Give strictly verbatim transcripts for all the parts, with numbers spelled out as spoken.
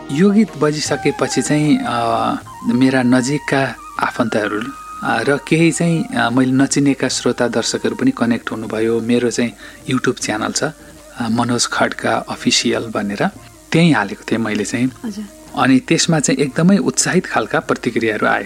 यो गीत बजिसकेपछि चाहिँ मेरा नजिकका आफन्तहरू र केही चाहिँ मैले नचिनेका श्रोता दर्शकहरू पनि कनेक्ट हुनुभयो। मेरो चाहिँ युट्युब च्यानल छ मनोज खड्का अफिसियल भनेर, त्यहीँ हालेको थिएँ मैले चाहिँ। अनि त्यसमा चाहिँ एकदमै उत्साहित खालका प्रतिक्रियाहरू आए।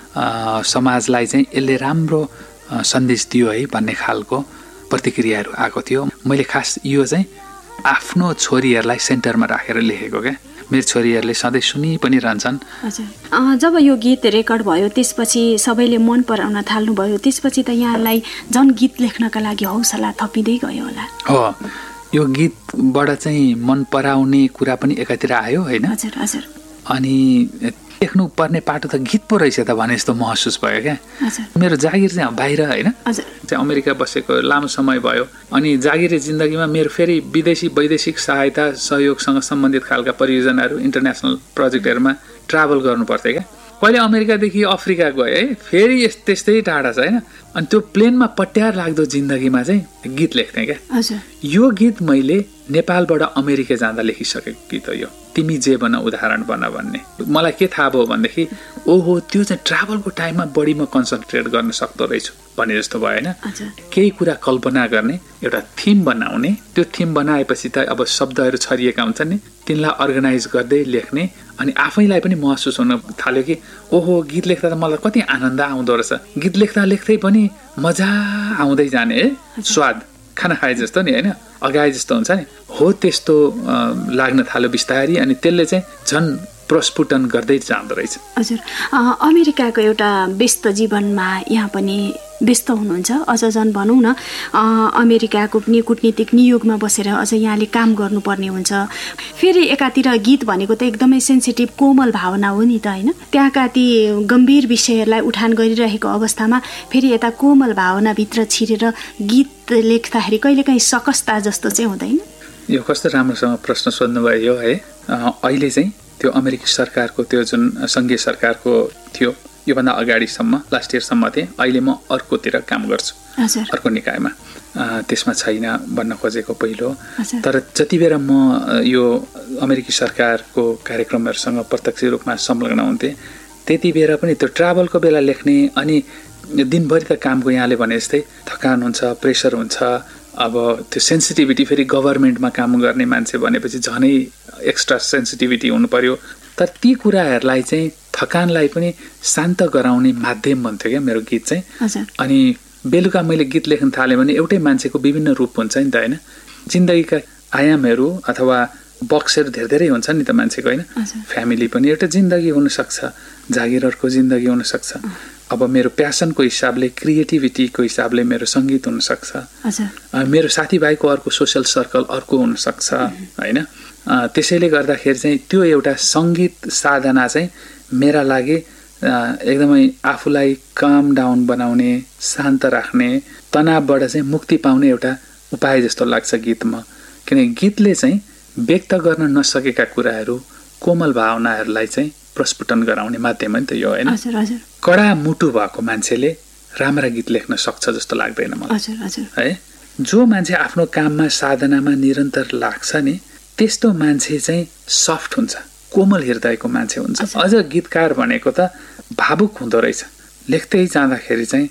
समाजलाई चाहिँ यसले राम्रो सन्देश दियो है भन्ने खालको प्रतिक्रियाहरू आएको थियो। मैले खास यो चाहिँ आफ्नो छोरीहरूलाई सेन्टरमा राखेर लेखेको क्या। मेरो छोरीहरूले सधैँ सुनि पनि रहन्छन्। हजुर, जब यो गीत रेकर्ड भयो त्यसपछि सबैले मन पराउन थाल्नुभयो, त्यसपछि त यहाँलाई झन् गीत लेख्नका लागि हौसला थपिँदै गयो होला। हो, यो गीतबाट चाहिँ मन पराउने कुरा पनि एकातिर आयो होइन। हजुर हजुर। अनि लेख्नु पर्ने पाटो त गीत पो रहेछ त भने जस्तो महसुस भयो क्या। मेरो जागिर चाहिँ बाहिर होइन, चाहिँ अमेरिका बसेको लामो समय भयो। अनि जागिरे जिन्दगीमा मेरो फेरि विदेशी वैदेशिक सहायता सहयोगसँग सम्बन्धित खालका परियोजनाहरू इन्टरनेसनल प्रोजेक्टहरूमा ट्राभल गर्नु पर्थ्यो क्या। कहिले अमेरिकादेखि अफ्रिका गएँ है, फेरि त्यस्तै टाढा छ होइन। अनि त्यो प्लेनमा पट्यार लाग्दो जिन्दगीमा चाहिँ गीत लेख्थेँ क्या। यो गीत मैले नेपालबाट अमेरिका जाँदा लेखिसकेको गीत हो यो, तिमी जे बन उदाहरण बन भन्ने। मलाई के थाहा भयो भनेदेखि ओहो त्यो चाहिँ ट्राभलको टाइममा बढी म कन्सन्ट्रेट गर्न सक्दो रहेछु भने जस्तो भयो होइन। केही कुरा कल्पना गर्ने, एउटा थिम बनाउने, त्यो थिम बनाएपछि त अब शब्दहरू छरिएका हुन्छन् नि, तिनलाई अर्गनाइज गर्दै लेख्ने। अनि आफैलाई पनि महसुस हुन थाल्यो कि ओहो गीत लेख्दा त मलाई कति आनन्द आउँदो रहेछ। गीत लेख्दा लेख्दै पनि मजा आउँदै जाने है, स्वाद खाना खाए जस्तो नि होइन, अगाए जस्तो हुन्छ नि हो, त्यस्तो लाग्न थाल्यो बिस्तारी। अनि त्यसले चाहिँ झन् प्रस्फुटन गर्दै जाँदो रहेछ। हजुर, अमेरिकाको एउटा व्यस्त जीवनमा यहाँ पनि व्यस्त हुनुहुन्छ, अझ झन् भनौँ न अमेरिकाको पनि कुटनीतिक नियोगमा बसेर अझ यहाँले काम गर्नुपर्ने हुन्छ। फेरि एकातिर गीत भनेको त एकदमै सेन्सिटिभ कोमल भावना हो नि त होइन। त्यहाँका ती गम्भीर विषयहरूलाई उठान गरिरहेको अवस्थामा फेरि यता कोमल भावनाभित्र छिरेर गीत लेख्दाखेरि कहिलेकाहीँ सकस्ता जस्तो चाहिँ हुँदैन? यो कस्तो राम्रोसँग प्रश्न सोध्नुभयो है। अहिले चाहिँ त्यो अमेरिकी सरकारको त्यो जुन सङ्घीय सरकारको थियो योभन्दा अगाडिसम्म लास्ट इयरसम्म थिएँ, अहिले म अर्कोतिर काम गर्छु, अर्को निकायमा, त्यसमा छैन भन्न खोजेको पहिलो। तर जति बेला म यो अमेरिकी सरकारको कार्यक्रमहरूसँग प्रत्यक्ष रूपमा संलग्न हुन्थेँ त्यति बेला पनि त्यो ट्राभलको बेला लेख्ने, अनि दिनभरि त कामको यहाँले भने जस्तै थकान हुन्छ, प्रेसर हुन्छ। अब त्यो सेन्सिटिभिटी फेरि गभर्मेन्टमा काम गर्ने मान्छे भनेपछि झनै एक्स्ट्रा सेन्सिटिभिटी हुनु पर्यो। तर ती कुराहरूलाई चाहिँ थकानलाई पनि शान्त गराउने माध्यम भन्थ्यो क्या मेरो गीत चाहिँ। अनि बेलुका मैले गीत लेख्न थालेँ भने एउटै मान्छेको विभिन्न रूप हुन्छ नि त होइन। जिन्दगीका आयामहरू अथवा बक्सहरू धेरै धेरै हुन्छ नि त मान्छेको होइन। फ्यामिली पनि एउटा जिन्दगी हुनसक्छ, जागिरहरूको जिन्दगी हुनसक्छ। अब मेरो प्यासनको हिसाबले, क्रिएटिभिटीको हिसाबले मेरो सङ्गीत हुनसक्छ, मेरो साथीभाइको अर्को सोसल सर्कल अर्को हुनसक्छ होइन। त्यसैले गर्दाखेरि चाहिँ त्यो एउटा सङ्गीत साधना चाहिँ मेरा लागि एकदमै आफूलाई काम डाउन बनाउने, शान्त राख्ने, तनावबाट चाहिँ मुक्ति पाउने एउटा उपाय जस्तो लाग्छ गीतमा। किनकि गीतले चाहिँ व्यक्त गर्न नसकेका कुराहरू, कोमल भावनाहरूलाई चाहिँ प्रस्फुटन गराउने माध्यम हो नि त यो होइन। कडा मुटु भएको मान्छेले राम्रा गीत लेख्न सक्छ जस्तो लाग्दैन मलाई है। जो मान्छे आफ्नो काममा साधनामा निरन्तर लाग्छ नि त्यस्तो मान्छे चाहिँ सफ्ट हुन्छ, कोमल हृदयको मान्छे हुन्छ। अझ गीतकार भनेको त भावुक हुँदो रहेछ। लेख्दै जाँदाखेरि चाहिँ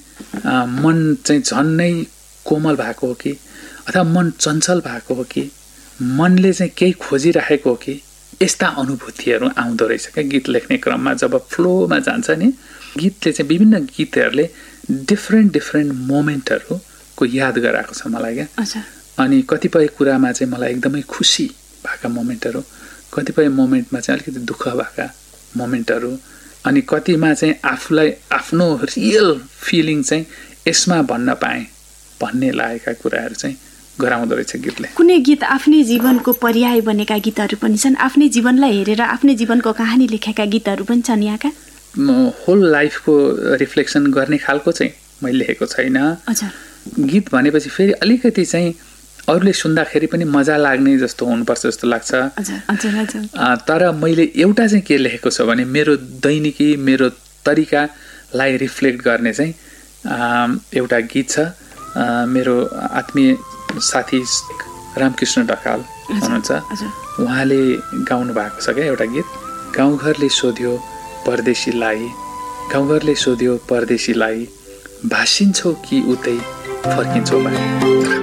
मन चाहिँ झन्नै कोमल भएको हो कि अथवा मन चञ्चल भएको हो कि मनले चाहिँ केही खोजिराखेको हो कि, यस्ता अनुभूतिहरू आउँदो रहेछ क्या गीत लेख्ने क्रममा। जब फ्लोमा जान्छ नि गीतले चाहिँ, विभिन्न गीतहरूले डिफ्रेन्ट डिफ्रेन्ट मोमेन्टहरूको याद गराएको छ मलाई क्या। अनि कतिपय कुरामा चाहिँ मलाई एकदमै खुसी भएका मोमेन्टहरू, कतिपय मोमेन्टमा चाहिँ अलिकति दुःख भएका मोमेन्टहरू, अनि कतिमा चाहिँ आफूलाई आफ्नो रियल फिलिङ चाहिँ यसमा भन्न पाएँ भन्ने लागेका कुराहरू चाहिँ गराउँदो रहेछ गीतले। कुनै गीत आफ्नै जीवनको पर्याय बनेका गीतहरू पनि छन्, आफ्नै जीवनलाई हेरेर आफ्नै जीवनको कहानी लेखेका गीतहरू पनि छन् यहाँका? होल लाइफको रिफ्लेक्सन गर्ने खालको चाहिँ मैले लेखेको छैन। गीत भनेपछि फेरि अलिकति चाहिँ अरूले सुन्दाखेरि पनि मजा लाग्ने जस्तो हुनुपर्छ जस्तो लाग्छ। तर मैले एउटा चाहिँ के लेखेको छ भने मेरो दैनिकी, मेरो तरिकालाई रिफ्लेक्ट गर्ने चाहिँ एउटा गीत छ। मेरो आत्मीय साथी रामकृष्ण ढकाल हुनुहुन्छ, उहाँले गाउनु भएको छ क्या एउटा गीत। गाउँघरले सोध्यो परदेशीलाई, गाउँघरले सोध्यो परदेशीलाई, भासिन्छौ कि उतै फर्किन्छौ भाइ।